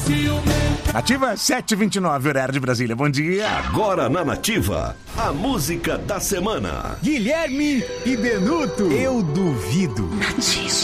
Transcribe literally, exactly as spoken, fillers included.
Nativa sete e vinte e nove, horário de Brasília. Bom dia. Agora na Nativa, a música da semana. Guilherme e Benuto. Eu duvido. Nativa.